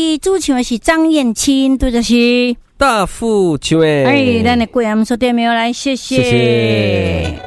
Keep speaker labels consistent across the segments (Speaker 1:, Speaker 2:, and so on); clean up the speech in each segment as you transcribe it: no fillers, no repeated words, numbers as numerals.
Speaker 1: 里主唱的是张燕青，对的是
Speaker 2: 大富唱诶。
Speaker 1: 哎，咱的贵阳说对没有？来，谢谢。
Speaker 2: 谢谢。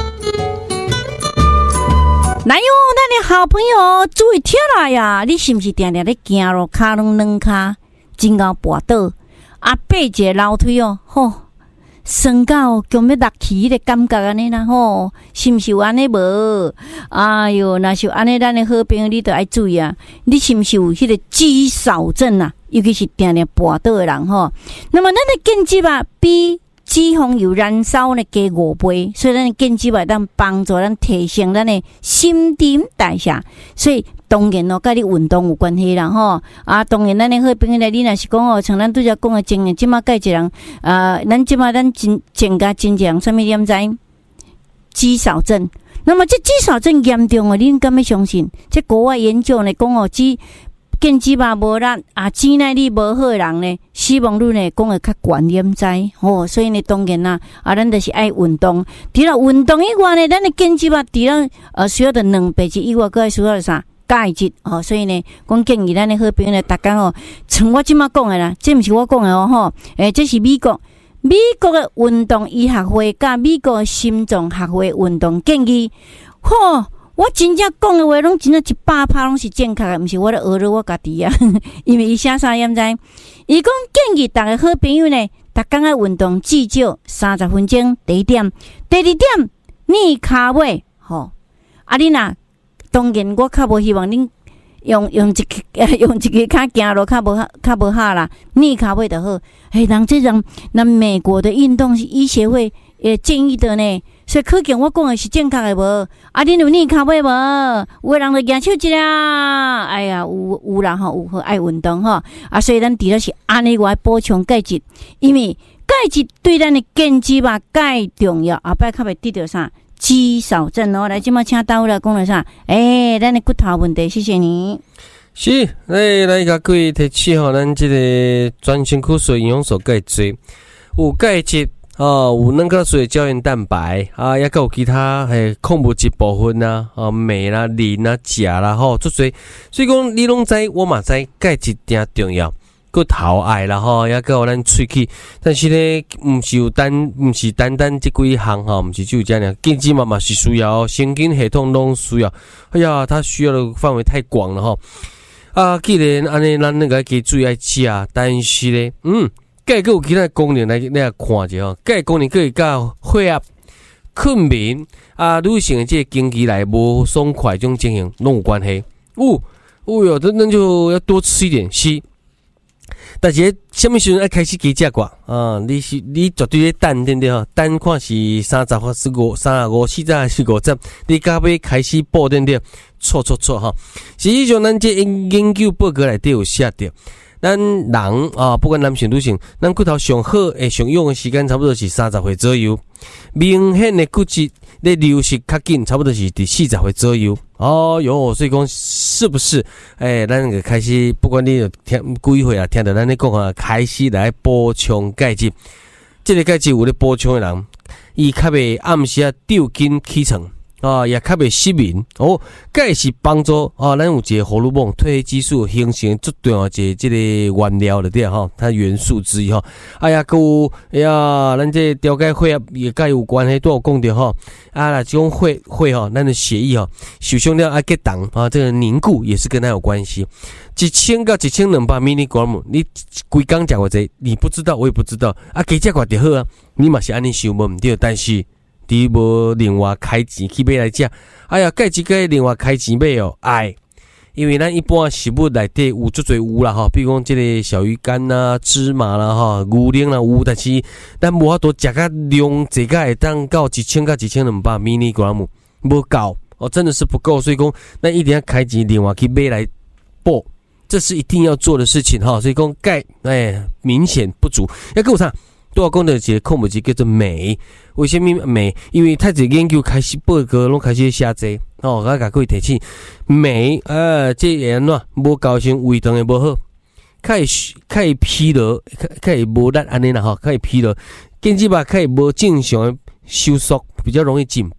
Speaker 1: 来哟，咱的好朋友注意听啦呀！你是不是定定咧行路，脚拢软脚，真够跋倒？啊，爬一个楼梯哦，吼，酸到强要落去迄个感觉安尼啦吼，是毋是有安尼无？哎哟，若是安尼，咱的好朋友你都爱注意啊！你是毋是有迄个肌少症啊？尤其是定定跋倒的人吼。那么咱的根基吧，比脂肪油燃烧呢加5倍，所以咱的根基吧当帮助咱提升咱的新陈代谢，所以当然咯，跟你运动有关系啦吼。啊，当然咱的好朋友来，你若是讲哦，像咱拄则讲的经验，即马介一人，咱即马咱增加真正什么点知？肌少症。那么这肌少症严重哦，恁敢要相信？这国外研究呢讲哦，根基吧无力啊，肌耐力无好的人呢，死亡率呢讲会较悬点知哦。所以呢，当然啦，咱就是爱运动。除了运动以外呢，咱的根基吧，除了需要的蛋白质以外，佫爱需要啥？钙质哦。所以呢，讲建议咱的好朋友呢，逐工哦，像我即马讲的啦，这毋是我讲的哦吼。这是美国的运动医学会甲美国的心脏学会运动建议，吼。我真正讲的话，拢真正100%拢是正确的，毋是我咧学了我家己啊。因为伊写啥样知？伊讲建议大家好朋友呢，逐工爱运动至少30分钟。第一点，第二点，练骹尾吼。啊，你若当然我较无希望恁用一个骹行路较无好啦，练骹尾就好。人美国的运动医协会也建议的呢。所以可见我讲的是正确的无？啊，恁有练骹尾无？有的人就举手一下，哎呀，有啦吼，有好爱运动吼。啊，所以咱除了是安尼，我爱补充钙质，因为钙质对咱的根基吧钙重要。后摆较袂得到啥肌少症哦。来，即马请大夫来讲了啥？咱的骨头问题，谢谢你。
Speaker 2: 是，来甲各位提起吼，咱这个全身躯髓营养素钙质，有钙质。有软壳水胶原蛋白啊，也有其他矿物质部分啊，镁啦、磷啦、钾啦，足多。所以讲你拢知，我嘛知，钙质挺重要。骨头爱啦也有咱喙齿，但是呢，毋是单单这几项毋是只有这样，根基嘛是需要，神经系统拢需要。哎呀，它需要的范围太广了啊，既然安尼，咱那个给注意爱吃啊，但是呢，钙还有其他功能来看者吼，钙功能可以甲血压、困眠啊、女性的这个经期来无爽快这种情形拢有关系。哟，那就要多吃一点是。但是什么时阵要开始加食寡啊？你绝对咧等对不对吼？等看是30或45、40还是50，你到尾开始补对不对？错哈！实际上咱这研究报告内底有写着。咱人啊，不管男性女性，咱骨头上好上用的时间差不多是30岁左右，明显的骨质咧流失较紧，差不多是第40岁左右。哦哟，所以讲是不是？咱就开始，不管你有听几岁啊，听到咱咧讲啊，开始来补充钙质。这个钙质有咧补充的人，伊较袂暗时啊丢筋起床。也较袂失眠钙是帮助咱有一个荷尔蒙褪黑激素形成最重要一个这个原料了对它元素之一咱这调解血压也甲有关系，都有讲到这种血咱的血液受伤了结冻这个凝固也是跟它有关系。1000到1200 mg， 你规工食偌济，你不知道，我也不知道加食偌就好啊，你嘛是安尼想无毋对，但是。你无另外开钱去买来食，钙质该另外开钱买因为咱一般食物内底有足侪有啦比如讲这个小鱼干啦、芝麻啦牛奶啦有，但是咱无法度食甲量济甲会当到1000到1200 mg， 无够真的是不够，所以讲咱一定要开钱另外去买来补，这是一定要做的事情所以讲钙明显不足，要跟我啥？都要讲的一个矿物质叫做镁，为什么镁？因为太子研究开始报告拢开始写这我甲各位提醒，镁这个安怎无够先胃肠会无好，较会疲劳，较会无力安尼啦较会疲劳，根基吧较会无正常的收缩，比较容易紧绷，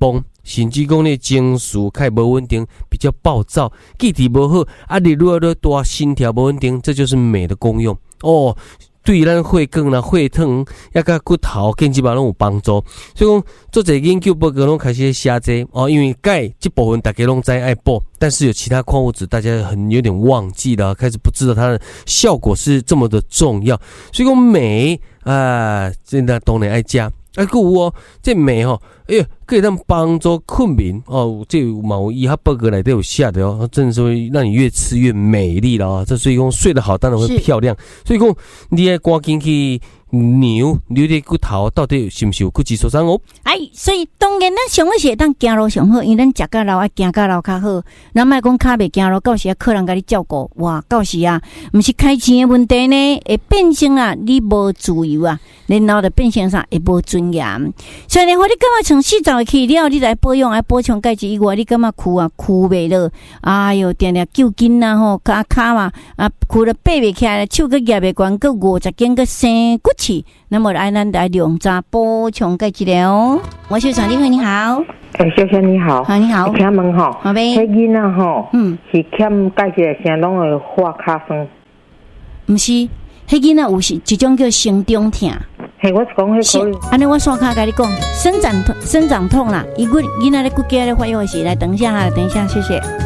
Speaker 2: 甚至讲你情绪开无稳定，比较暴躁，记忆无好，啊，你愈来愈大，心跳无稳定，这就是镁的功用哦。对咱血管啦、血糖，也甲骨头、筋肌嘛拢有帮助。所以讲，做者研究报告拢开始写这哦，因为钙这部分大家拢知爱补，但是有其他矿物质大家有点忘记了，开始不知道它的效果是这么的重要。所以讲镁啊，真的当然爱加。还有哦，这镁吼，哎呀，可以让帮助困眠哦。这有医学报告内底有写的哦，真的是会让你越吃越美丽了啊。这所以讲睡得好，当然会漂亮。所以讲你要赶紧去牛你的骨头到底是不是有骨质疏松哦？
Speaker 1: 所以当然咱上好是会当行路上好，因为咱食到老爱行到老较好。咱莫讲骹袂行路，到时啊客人甲你照顾，哇，到时啊，毋是开钱的问题呢，会变成啊你无自由啊，然后就变成啥会无尊严。所以呢，我你感觉从洗澡起了，你来保养，爱补充钙质以外，你感觉躯啊躯袂落，哎哟，定定揪筋啊吼，骹嘛啊躯都爬袂起来，手个举袂悬，个50斤个生骨气。那么来咱来用渣补充钙质了。我是传丽慧，你好。
Speaker 3: 小姐你好。
Speaker 1: 你好。
Speaker 3: 请问吼，
Speaker 1: 好呗。
Speaker 3: 迄囡仔吼，是欠钙质的，啥拢会发卡酸？
Speaker 1: 毋是，迄囡仔有是一种叫生长痛。
Speaker 3: 嘿，我是讲迄可以。
Speaker 1: 安尼我线卡甲你讲，生长痛啦，伊骨囡仔咧骨骼咧发育的时，来等一下，谢谢。